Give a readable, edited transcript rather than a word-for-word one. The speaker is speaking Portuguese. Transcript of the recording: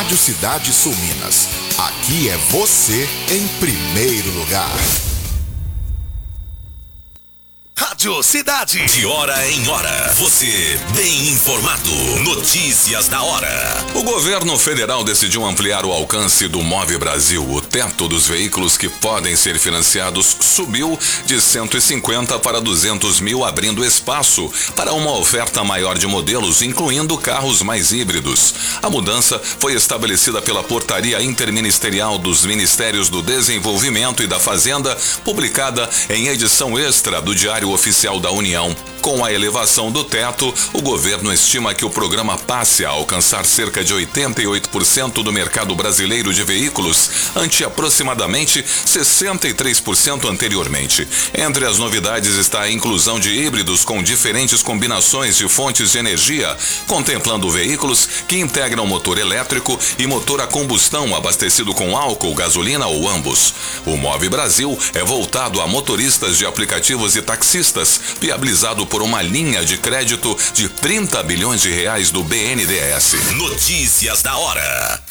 Rádio Cidade Sul Minas. Aqui é você em primeiro lugar. Rádio Cidade. De hora em hora. Você bem informado. Notícias da hora. O governo federal decidiu ampliar o alcance do Move Brasil. O teto dos veículos que podem ser financiados subiu de 150 para 200 mil, abrindo espaço para uma oferta maior de modelos, incluindo carros mais híbridos. A mudança foi estabelecida pela Portaria Interministerial dos Ministérios do Desenvolvimento e da Fazenda, publicada em edição extra do Diário Oficial da União. Com a elevação do teto, o governo estima que o programa passe a alcançar cerca de 88% do mercado brasileiro de veículos, ante aproximadamente 63% anteriormente. Entre as novidades está a inclusão de híbridos com diferentes combinações de fontes de energia, contemplando veículos que integram motor elétrico e motor a combustão abastecido com álcool, gasolina ou ambos. O Move Brasil é voltado a motoristas de aplicativos e taxistas, viabilizado por uma linha de crédito de 30 bilhões de reais do BNDES. Notícias da hora.